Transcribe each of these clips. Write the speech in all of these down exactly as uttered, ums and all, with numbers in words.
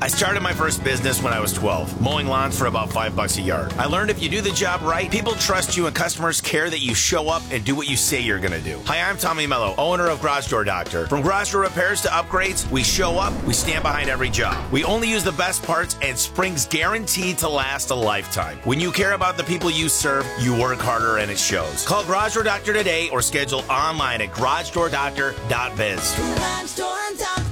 I started my first business when I was twelve, mowing lawns for about five bucks a yard. I learned if you do the job right, people trust you and customers care that you show up and do what you say you're going to do. Hi, I'm Tommy Mello, owner of Garage Door Doctor. From garage door repairs to upgrades, we show up, we stand behind every job. We only use the best parts, and spring's guaranteed to last a lifetime. When you care about the people you serve, you work harder and it shows. Call Garage Door Doctor today or schedule online at garage door doctor dot biz. Garage Door Doctor.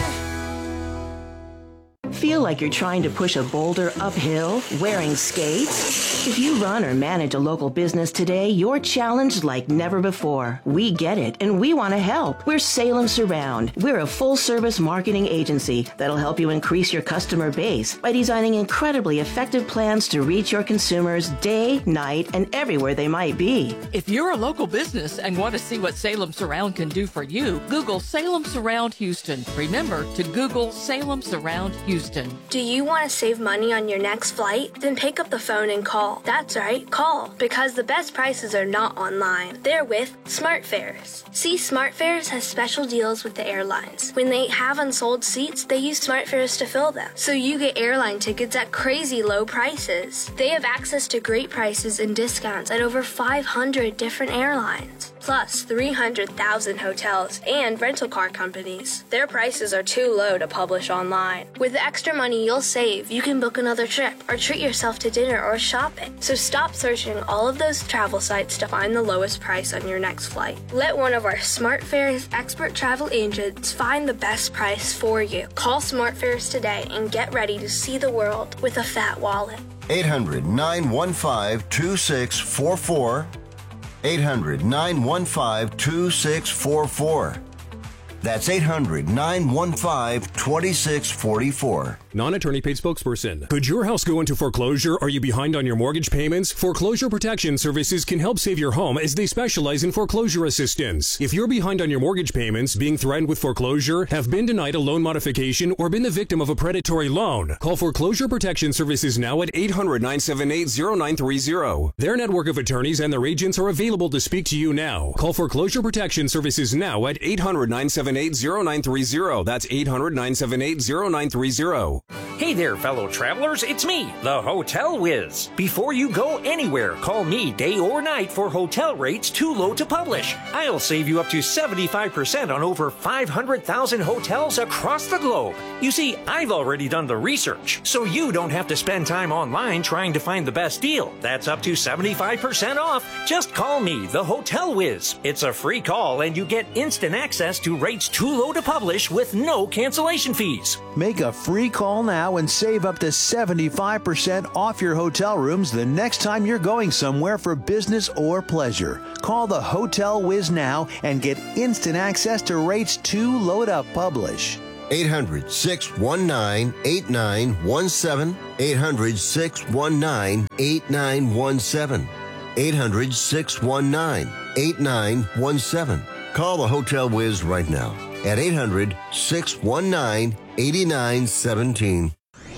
Feel like you're trying to push a boulder uphill wearing skates? If you run or manage a local business today, you're challenged like never before. We get it, and we want to help. We're Salem Surround. We're a full-service marketing agency that'll help you increase your customer base by designing incredibly effective plans to reach your consumers day, night, and everywhere they might be. If you're a local business and want to see what Salem Surround can do for you, Google Salem Surround Houston. Remember to Google Salem Surround Houston. Do you want to save money on your next flight? Then pick up the phone and call. That's right, call. Because the best prices are not online. They're with SmartFares. See, SmartFares has special deals with the airlines. When they have unsold seats, they use SmartFares to fill them. So you get airline tickets at crazy low prices. They have access to great prices and discounts at over five hundred different airlines. Plus three hundred thousand hotels and rental car companies. Their prices are too low to publish online. With the extra money you'll save, you can book another trip or treat yourself to dinner or shopping. So stop searching all of those travel sites to find the lowest price on your next flight. Let one of our SmartFares expert travel agents find the best price for you. Call SmartFares today and get ready to see the world with a fat wallet. eight hundred, nine one five, two six four four. eight hundred, nine one five, two six four four. That's eight hundred, nine one five, two six four four. Non-attorney paid spokesperson. Could your house go into foreclosure? Are you behind on your mortgage payments? Foreclosure Protection Services can help save your home as they specialize in foreclosure assistance. If you're behind on your mortgage payments, being threatened with foreclosure, have been denied a loan modification, or been the victim of a predatory loan, call Foreclosure Protection Services now at eight hundred, nine seven eight, zero nine three zero. Their network of attorneys and their agents are available to speak to you now. Call Foreclosure Protection Services now at eight hundred, nine seven eight, zero nine three zero. That's eight hundred, nine seven eight, zero nine three zero. Hey there, fellow travelers. It's me, the Hotel Whiz. Before you go anywhere, call me day or night for hotel rates too low to publish. I'll save you up to seventy-five percent on over five hundred thousand hotels across the globe. You see, I've already done the research, so you don't have to spend time online trying to find the best deal. That's up to seventy-five percent off. Just call me, the Hotel Whiz. It's a free call, and you get instant access to rates too low to publish with no cancellation fees. Make a free call now and save up to seventy-five percent off your hotel rooms the next time you're going somewhere for business or pleasure. Call the Hotel Whiz now and get instant access to rates too low to publish. eight hundred, six one nine, eight nine one seven. eight hundred, six one nine, eight nine one seven. eight hundred, six one nine, eight nine one seven. Call the Hotel Whiz right now at eight hundred, six one nine, eight nine one seven.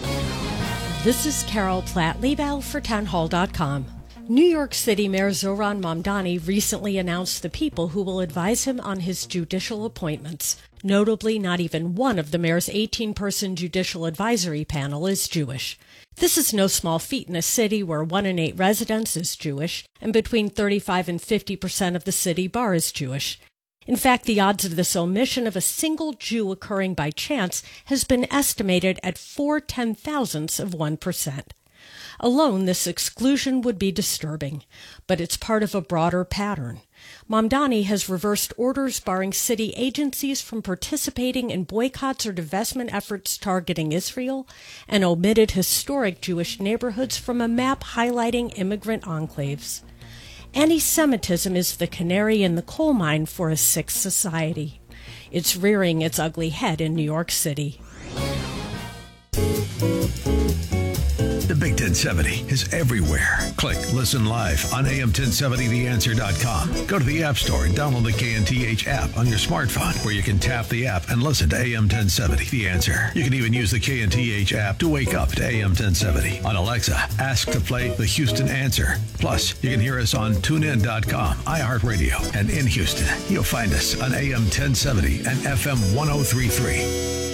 This is Carol Platt-Liebau for townhall dot com. New York City Mayor Zohran Mamdani recently announced the people who will advise him on his judicial appointments. Notably, not even one of the mayor's eighteen-person judicial advisory panel is Jewish. This is no small feat in a city where one in eight residents is Jewish, and between thirty-five and fifty percent of the city bar is Jewish. In fact, the odds of this omission of a single Jew occurring by chance has been estimated at four ten-thousandths of one percent. Alone, this exclusion would be disturbing, but it's part of a broader pattern. Mamdani has reversed orders barring city agencies from participating in boycotts or divestment efforts targeting Israel, and omitted historic Jewish neighborhoods from a map highlighting immigrant enclaves. Anti-Semitism is the canary in the coal mine for a sick society. It's rearing its ugly head in New York City. The Big ten seventy is everywhere. Click Listen Live on A M ten seventy the answer dot com. Go to the App Store and download the K N T H app on your smartphone, where you can tap the app and listen to A M ten seventy The Answer. You can even use the K N T H app to wake up to A M ten seventy. On Alexa, ask to play the Houston Answer. Plus, you can hear us on tune in dot com, iHeartRadio, and in Houston, you'll find us on A M ten seventy and F M one oh three point three.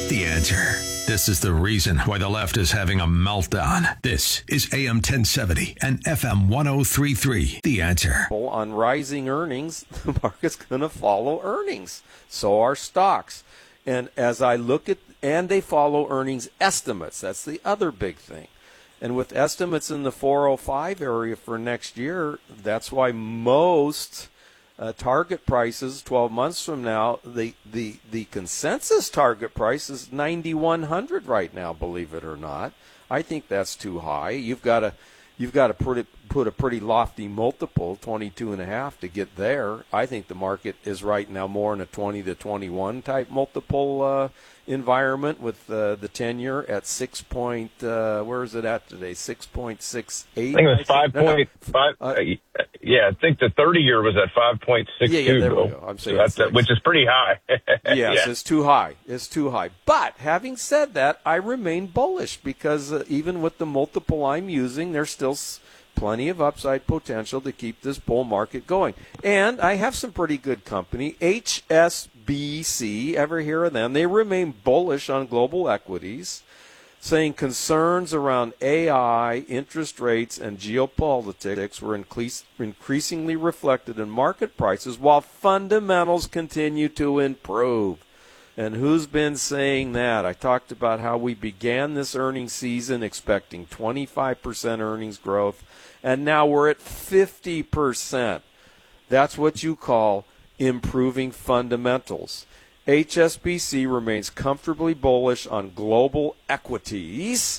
The Answer. This is the reason why the left is having a meltdown. This is A M ten seventy and F M ten thirty-three. The Answer. On rising earnings, the market's going to follow earnings. So are stocks. And as I look at, and they follow earnings estimates. That's the other big thing. And with estimates in the four oh five area for next year, that's why most uh, target prices twelve months from now, the, the, the consensus target price is ninety-one hundred right now, believe it or not. I think that's too high. You've got to you've got to put it put a pretty lofty multiple, twenty-two and a half, to get there. I think the market is right now more in a twenty to twenty-one type multiple uh, environment, with uh, the ten-year at six point, uh, where is it at today? six point six eight? I think it was five no, no. point five. Uh, yeah, I think the thirty-year was at five point six two. Yeah, yeah, there we go. I'm saying so that's, which is pretty high. Yes, yeah. It's too high. It's too high. But having said that, I remain bullish because uh, even with the multiple I'm using, there's still s- plenty of upside potential to keep this bull market going. And I have some pretty good company. H S B C, ever hear of them? They remain bullish on global equities, saying concerns around A I, interest rates, and geopolitics were increase, increasingly reflected in market prices while fundamentals continue to improve. And who's been saying that? I talked about how we began this earnings season expecting twenty-five percent earnings growth, and now we're at fifty percent. That's what you call improving fundamentals. H S B C remains comfortably bullish on global equities.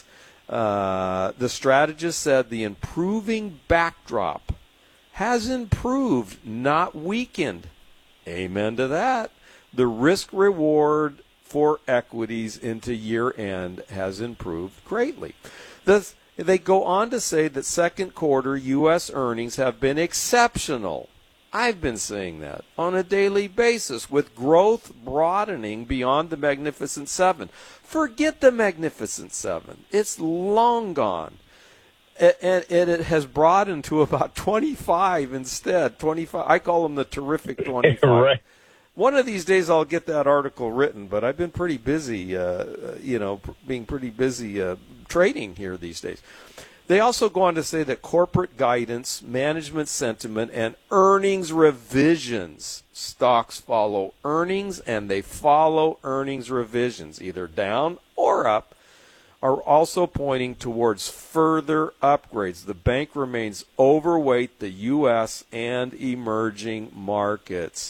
Uh, the strategist said the improving backdrop has improved, not weakened. Amen to that. The risk-reward for equities into year-end has improved greatly. The, they go on to say that second quarter U S earnings have been exceptional. I've been saying that on a daily basis, with growth broadening beyond the Magnificent Seven. Forget the Magnificent Seven. It's long gone. And it has broadened to about twenty-five instead. twenty-five. I call them the terrific twenty-five. Right. One of these days I'll get that article written, but I've been pretty busy, uh, you know, being pretty busy uh, trading here these days. They also go on to say that corporate guidance, management sentiment, and earnings revisions, stocks follow earnings, and they follow earnings revisions, either down or up, are also pointing towards further upgrades. The bank remains overweight the U S and emerging markets.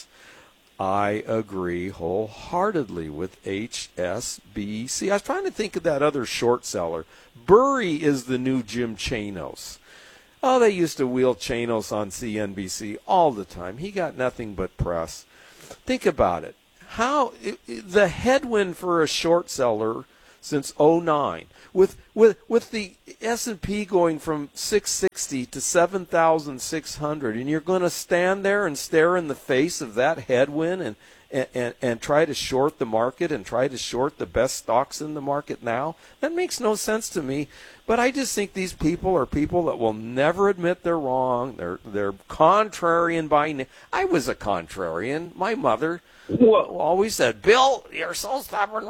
I agree wholeheartedly with H S B C. I was trying to think of that other short seller. Burry is the new Jim Chanos. Oh, they used to wheel Chanos on C N B C all the time. He got nothing but press. Think about it. How it, it, the headwind for a short seller since oh nine, with with with the S and P going from six sixty to seven thousand six hundred, and you're going to stand there and stare in the face of that headwind and, and, and, and try to short the market and try to short the best stocks in the market now? That makes no sense to me. But I just think these people are people that will never admit they're wrong. They're they're contrarian by na- I was a contrarian. My mother always said, "Bill, you're so stubborn."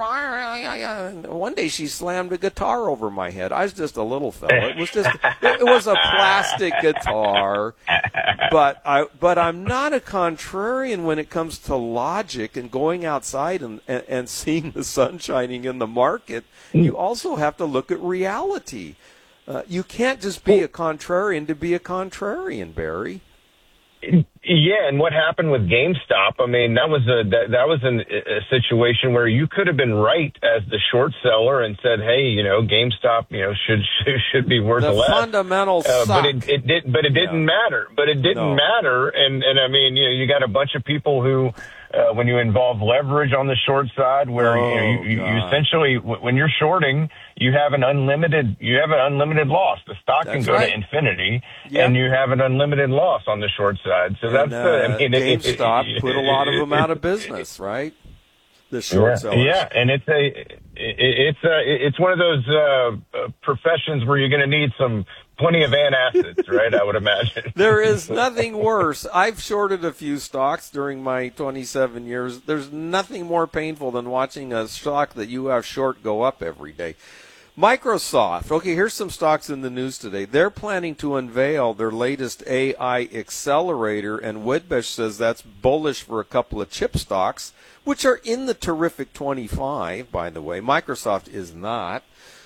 One day she slammed a guitar over my head. I was just a little fella. It was just it was a plastic guitar. But I but I'm not a contrarian when it comes to logic and going outside and, and, and seeing the sun shining in the market. You also have to look at reality. Uh, you can't just be a contrarian to be a contrarian, Barry. Yeah, and what happened with GameStop? I mean, that was a that, that was an, a situation where you could have been right as the short seller and said, "Hey, you know, GameStop, you know, should should, should be worth the less." Fundamentals uh, suck. But it, it did, but it didn't yeah. matter. But it didn't no. matter, and and I mean, you know, you got a bunch of people who. Uh, when you involve leverage on the short side, where oh, you, know, you, you, you essentially, when you're shorting, you have an unlimited, you have an unlimited loss. The stock that's can go right. to infinity, yep. and you have an unlimited loss on the short side. So and, that's, uh, uh, I mean, GameStop it, it, put a lot of them out of business, right? The short yeah, sellers. Yeah, and it's a, it, it's a, it's one of those uh, professions where you're going to need some plenty of antacids, right? I would imagine. There is nothing worse. I've shorted a few stocks during my twenty-seven years. There's nothing more painful than watching a stock that you have short go up every day. Microsoft. Okay, here's some stocks in the news today. They're planning to unveil their latest A I accelerator, and Wedbush says that's bullish for a couple of chip stocks, which are in the terrific twenty-five, by the way. Microsoft is not.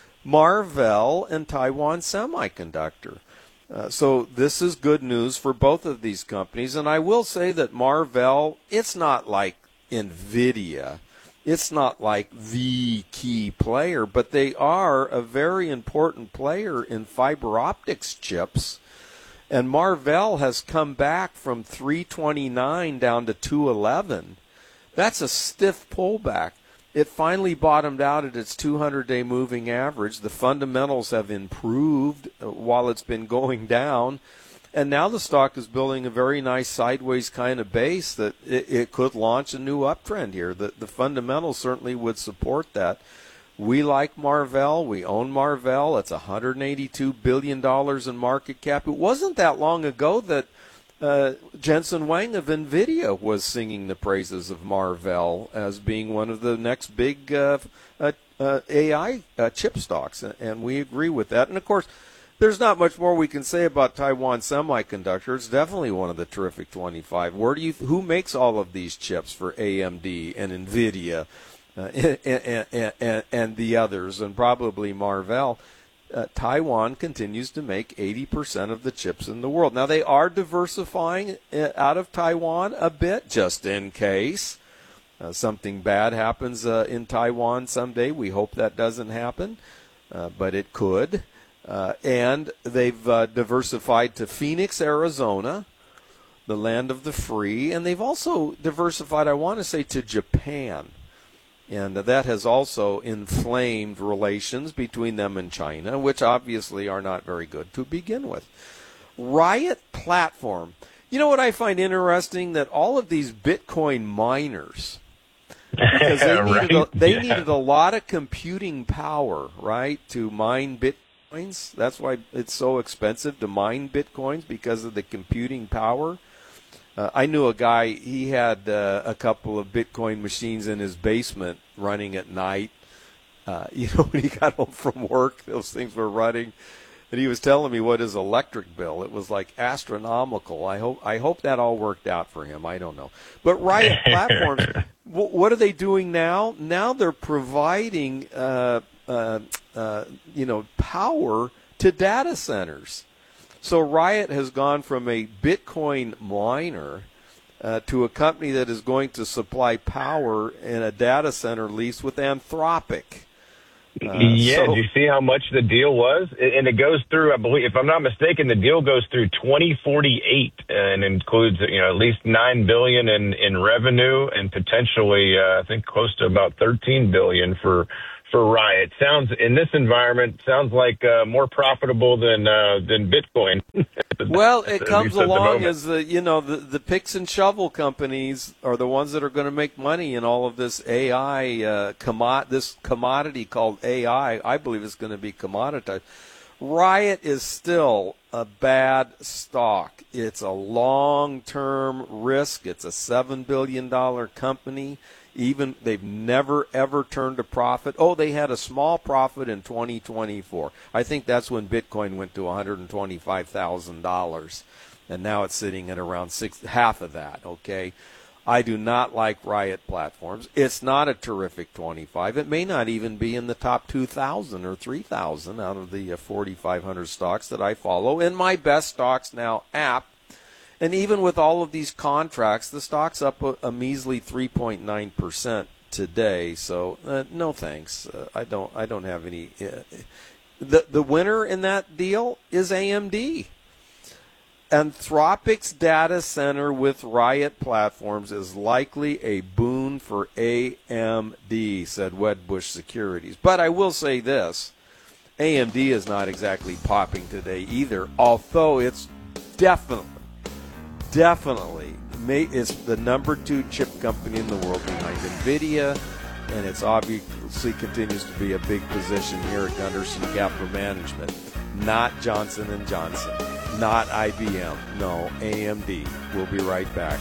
Marvell and Taiwan Semiconductor. Uh, so this is good news for both of these companies. And I will say that Marvell, it's not like NVIDIA. It's not like the key player, but they are a very important player in fiber optics chips. And Marvell has come back from three twenty-nine down to two eleven. That's a stiff pullback. It finally bottomed out at its two hundred day moving average. The fundamentals have improved while it's been going down. And now the stock is building a very nice sideways kind of base that it, it could launch a new uptrend here. The, the fundamentals certainly would support that. We like Marvell. We own Marvell. It's one hundred eighty-two billion dollars in market cap. It wasn't that long ago that uh, Jensen Huang of NVIDIA was singing the praises of Marvell as being one of the next big uh, uh, uh, A I uh, chip stocks, and we agree with that. And, of course, there's not much more we can say about Taiwan Semiconductor. It's definitely one of the terrific twenty-five. Where do you? Who makes all of these chips for A M D and NVIDIA uh, and, and, and, and the others, and probably Marvell? Uh, Taiwan continues to make eighty percent of the chips in the world. Now, they are diversifying out of Taiwan a bit, just in case uh, something bad happens uh, in Taiwan someday. We hope that doesn't happen, uh, but it could. Uh, and they've uh, diversified to Phoenix, Arizona, the land of the free. And they've also diversified, I want to say, to Japan. And that has also inflamed relations between them and China, which obviously are not very good to begin with. Riot Platform. You know what I find interesting? That all of these Bitcoin miners, because they needed, right? a, they yeah. needed a lot of computing power, right, to mine Bitcoin. That's why it's so expensive to mine Bitcoins, because of the computing power. Uh, I knew a guy, he had uh, a couple of Bitcoin machines in his basement running at night. Uh, you know, when he got home from work, those things were running. And he was telling me what his electric bill, it was like astronomical. I hope I hope that all worked out for him. I don't know. But Riot Platforms, w- what are they doing now? Now they're providing uh, uh, uh, you know, power to data centers. So Riot has gone from a Bitcoin miner uh, to a company that is going to supply power in a data center lease with Anthropic. Uh, yeah, so, do you see how much the deal was? And it goes through, I believe, if I'm not mistaken, the deal goes through twenty forty-eight and includes, you know, at least nine billion dollars in, in revenue and potentially, uh, I think, close to about thirteen billion dollars for for Riot. Sounds, in this environment, sounds like uh, more profitable than uh, than Bitcoin. Well, it comes along as the, you know, the, the picks and shovel companies are the ones that are going to make money in all of this A I, uh, commo- this commodity called A I. I believe it's going to be commoditized. Riot is still a bad stock. It's a long-term risk. It's a seven billion dollars company. Even they've never, ever turned a profit. Oh, they had a small profit in twenty twenty-four. I think that's when Bitcoin went to one hundred twenty-five thousand dollars, and now it's sitting at around six, half of that, okay? I do not like Riot Platforms. It's not a terrific twenty-five. It may not even be in the top two thousand or three thousand out of the forty-five hundred stocks that I follow. In my best stocks now app. And even with all of these contracts, the stock's up a, a measly three point nine percent today. So uh, no thanks. Uh, I don't. I don't have any. Uh, the the winner in that deal is A M D. Anthropic's data center with Riot Platforms is likely a boon for A M D, said Wedbush Securities. But I will say this: A M D is not exactly popping today either. Although it's definitely. Definitely, it's the number two chip company in the world behind NVIDIA and it's obviously continues to be a big position here at Gunderson Capital Management. Not Johnson and Johnson, not I B M, no, A M D. We'll be right back.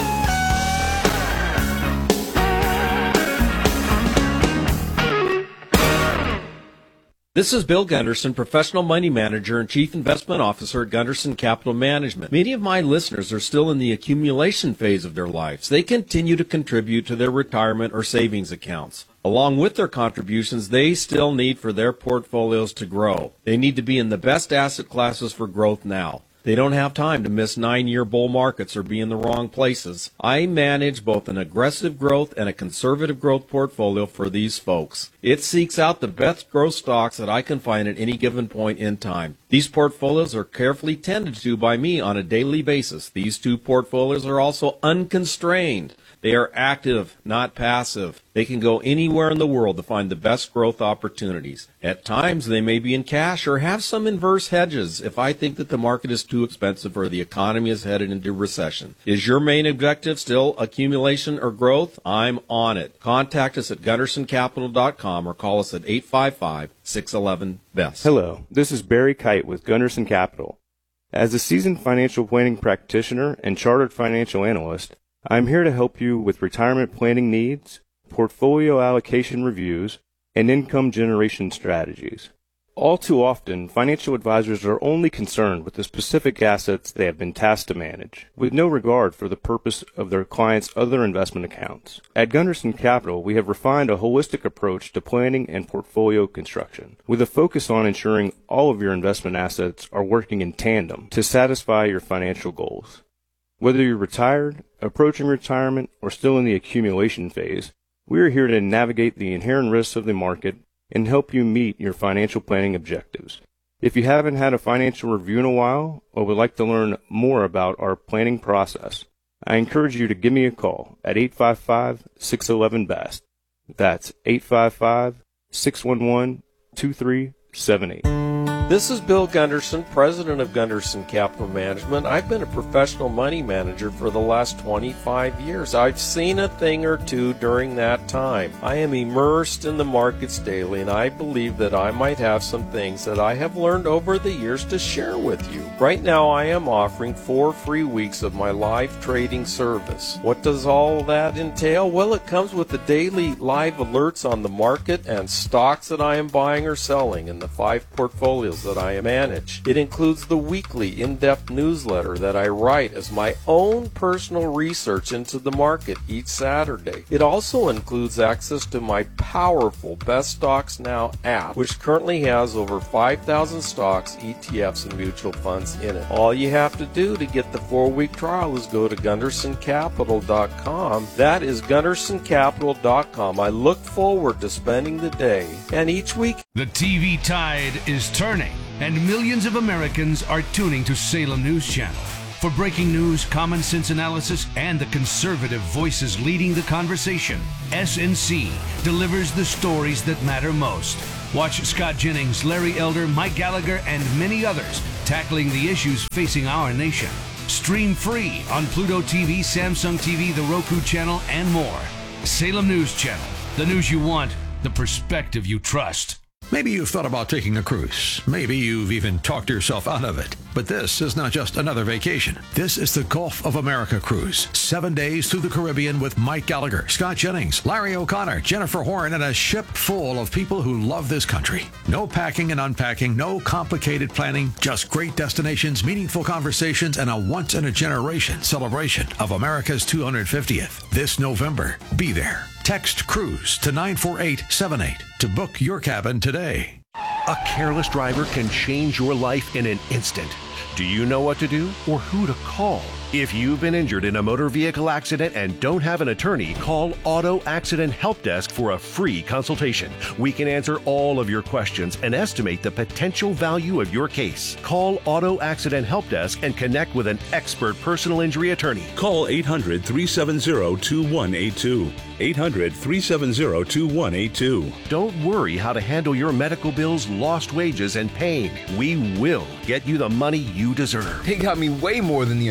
This is Bill Gunderson, Professional Money Manager and Chief Investment Officer at Gunderson Capital Management. Many of my listeners are still in the accumulation phase of their lives. They continue to contribute to their retirement or savings accounts. Along with their contributions, they still need for their portfolios to grow. They need to be in the best asset classes for growth now. They don't have time to miss nine-year bull markets or be in the wrong places. I manage both an aggressive growth and a conservative growth portfolio for these folks. It seeks out the best growth stocks that I can find at any given point in time. These portfolios are carefully tended to by me on a daily basis. These two portfolios are also unconstrained. They are active, not passive. They can go anywhere in the world to find the best growth opportunities. At times, they may be in cash or have some inverse hedges if I think that the market is too expensive or the economy is headed into recession. Is your main objective still accumulation or growth? I'm on it. Contact us at gunderson capital dot com or call us at eight five five, six one one, B E S T. Hello, this is Barry Kite with Gunderson Capital. As a seasoned financial planning practitioner and chartered financial analyst, I'm here to help you with retirement planning needs, portfolio allocation reviews, and income generation strategies. All too often, financial advisors are only concerned with the specific assets they have been tasked to manage, with no regard for the purpose of their clients' other investment accounts. At Gunderson Capital, we have refined a holistic approach to planning and portfolio construction, with a focus on ensuring all of your investment assets are working in tandem to satisfy your financial goals. Whether you're retired, approaching retirement, or still in the accumulation phase, we are here to navigate the inherent risks of the market and help you meet your financial planning objectives. If you haven't had a financial review in a while or would like to learn more about our planning process, I encourage you to give me a call at eight five five, six one one, B E S T. That's eight five five, six one one, two three seven eight. This is Bill Gunderson, president of Gunderson Capital Management. I've been a professional money manager for the last twenty-five years. I've seen a thing or two during that time. I am immersed in the markets daily, and I believe that I might have some things that I have learned over the years to share with you. Right now, I am offering four free weeks of my live trading service. What does all that entail? Well, it comes with the daily live alerts on the market and stocks that I am buying or selling in the five portfolios that I manage. It includes the weekly in-depth newsletter that I write as my own personal research into the market each Saturday. It also includes access to my powerful Best Stocks Now app, which currently has over five thousand stocks, E T Fs, and mutual funds in it. All you have to do to get the four-week trial is go to gunderson capital dot com. That is gunderson capital dot com. I look forward to spending the day and each week. The T V tide is turning, and millions of Americans are tuning to Salem News Channel. For breaking news, common sense analysis, and the conservative voices leading the conversation, S N C delivers the stories that matter most. Watch Scott Jennings, Larry Elder, Mike Gallagher, and many others tackling the issues facing our nation. Stream free on Pluto T V, Samsung T V, the Roku channel, and more. Salem News Channel. The news you want, the perspective you trust. Maybe you've thought about taking a cruise. Maybe you've even talked yourself out of it. But this is not just another vacation. This is the Gulf of America cruise. Seven days through the Caribbean with Mike Gallagher, Scott Jennings, Larry O'Connor, Jennifer Horn, and a ship full of people who love this country. No packing and unpacking, no complicated planning, just great destinations, meaningful conversations, and a once-in-a-generation celebration of America's two hundred fiftieth. This November, be there. Text CRUISE to nine four eight seven eight to book your cabin today. A careless driver can change your life in an instant. Do you know what to do or who to call? If you've been injured in a motor vehicle accident and don't have an attorney, call Auto Accident Help Desk for a free consultation. We can answer all of your questions and estimate the potential value of your case. Call Auto Accident Help Desk and connect with an expert personal injury attorney. Call eight hundred, three seven zero, two one eight two. eight hundred, three seven zero, two one eight two. Don't worry how to handle your medical bills, lost wages, and pain. We will get you the money you deserve. They got me way more than the insurance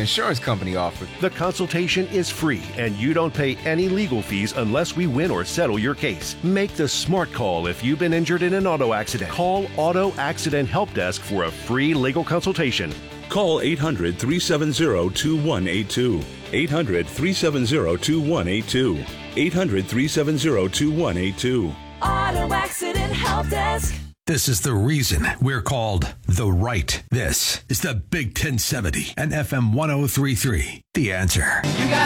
company offered. The consultation is free, and you don't pay any legal fees unless we win or settle your case. Make the smart call if you've been injured in an auto accident. Call Auto Accident Help Desk for a free legal consultation. Call eight hundred, three seven zero, two one eight two. eight hundred, three seven zero, two one eight two. eight hundred, three seven zero, two one eight two. Auto Accident Help Desk. This is the reason we're called The Right. This is the Big ten seventy and F M one oh three point three. The Answer. You got